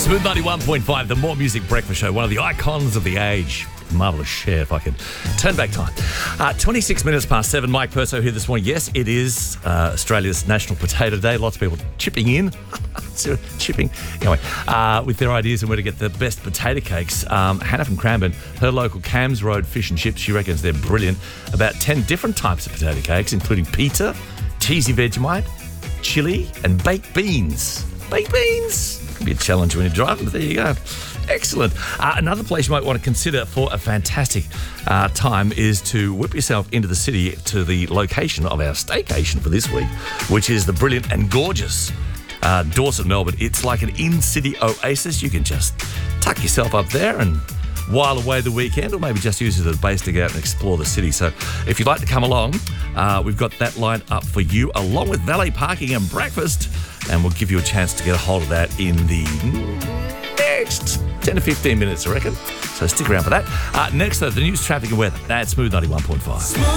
Smooth 91.5, the More Music Breakfast Show, one of the icons of the age. Marvellous share, if I can turn back time. 26 minutes past 7, Mike Perso here this morning. Yes, it is Australia's National Potato Day. Lots of people chipping in. Anyway, with their ideas on where to get the best potato cakes. Hannah from Cranbourne, her local Cams Road Fish and Chips, she reckons they're brilliant. About 10 different types of potato cakes, including pita, cheesy Vegemite, chili and baked beans. Baked beans! Can be a challenge when you're driving, but there you go. Excellent. Another place you might want to consider for a fantastic time is to whip yourself into the city to the location of our staycation for this week, which is the brilliant and gorgeous Dorset, Melbourne. It's like an in-city oasis. You can just tuck yourself up there and while away the weekend, or maybe just use it as a base to go out and explore the city. So if you'd like to come along, we've got that lined up for you, along with valet parking and breakfast, and we'll give you a chance to get a hold of that in the next 10 to 15 minutes, I reckon. So stick around for that. Next, though, the news, traffic and weather. That's Smooth 91.5.